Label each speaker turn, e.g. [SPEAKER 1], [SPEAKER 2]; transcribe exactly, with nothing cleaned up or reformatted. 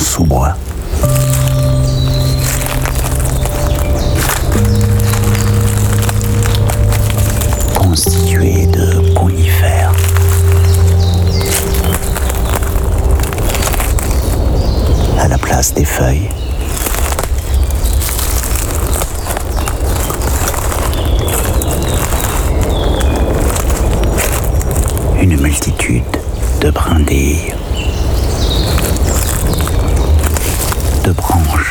[SPEAKER 1] sous-bois. Constitué de conifères. À la place des feuilles, une multitude de brindilles, de branches.